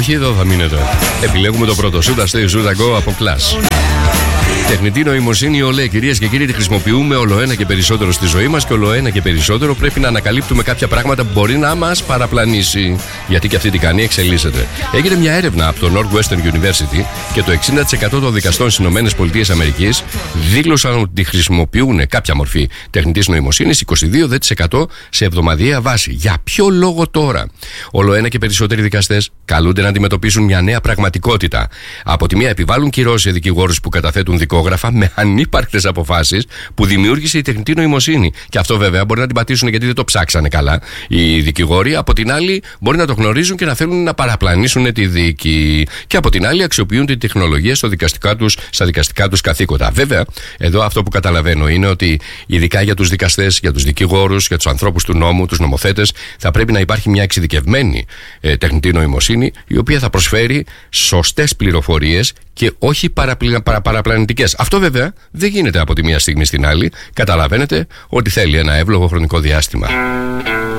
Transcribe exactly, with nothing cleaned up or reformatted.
Όχι, εδώ θα μείνετε. Επιλέγουμε το πρώτο. Σούτα stay, σούτα go από Clash. Τεχνητή νοημοσύνη, ολέ, κυρίες και κύριοι, τη χρησιμοποιούμε όλο ένα και περισσότερο στη ζωή μας και όλο ένα και περισσότερο πρέπει να ανακαλύπτουμε κάποια πράγματα που μπορεί να μας παραπλανήσει. Γιατί και αυτή τι κάνει, εξελίσσεται. Έγινε μια έρευνα από το Northwestern University και το εξήντα τοις εκατό των δικαστών στις ΗΠΑ δήλωσαν ότι χρησιμοποιούν κάποια μορφή τεχνητής νοημοσύνης, είκοσι δύο τοις εκατό σε εβδομαδιαία βάση. Για ποιο λόγο τώρα? Όλο ένα και περισσότεροι δικαστές καλούνται να αντιμετωπίσουν μια νέα πραγματικότητα. Από τη μία επιβάλλουν κυρώσεις σε δικηγόρους που καταθέτουν δικόγραφα με ανύπαρκτες αποφάσεις που δημιούργησε η τεχνητή νοημοσύνη. Και αυτό βέβαια μπορεί να την πατήσουν γιατί δεν το ψάξανε καλά οι δικηγόροι. Από την άλλη, μπορεί να το γνωρίζουν και να θέλουν να παραπλανήσουν τη δίκη. Και από την άλλη, αξιοποιούν την τεχνολογία στο δικαστικά τους, στα δικαστικά τους καθήκοντα. Βέβαια, εδώ αυτό που καταλαβαίνω είναι ότι ειδικά για τους δικαστές, για τους δικηγόρους, για τους ανθρώπους του νόμου, τους νομοθέτες, θα πρέπει να υπάρχει μια εξειδικευμένη ε, τεχνητή νοημοσύνη, η οποία θα προσφέρει σωστές πληροφορίες και όχι παραπλα... παρα... παραπλανητικές. Αυτό βέβαια δεν γίνεται από τη μία στιγμή στην άλλη. Καταλαβαίνετε ότι θέλει ένα εύλογο χρονικό διάστημα.